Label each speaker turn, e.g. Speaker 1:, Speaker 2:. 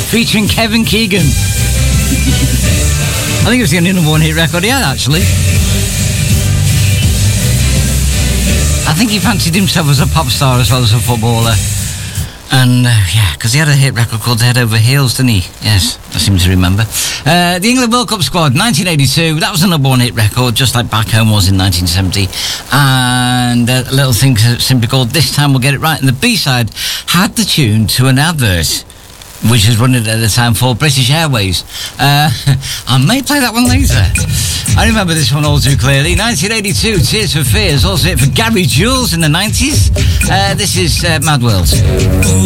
Speaker 1: featuring Kevin Keegan. I think it was the only number one hit record he had, actually. I think he fancied himself as a pop star as well as a footballer. And, yeah, because he had a hit record called Head Over Heels, didn't he? Yes, I seem to remember. The England World Cup squad, 1982. That was a number one hit record, just like Back Home was in 1970. And a little thing simply called This Time We'll Get It Right. And the B-side had the tune to an advert, which was running at the time for British Airways. I may play that one later. I remember this one all too clearly. 1982, Tears for Fears, also hit for Gary Jules in the 90s. This is Mad World.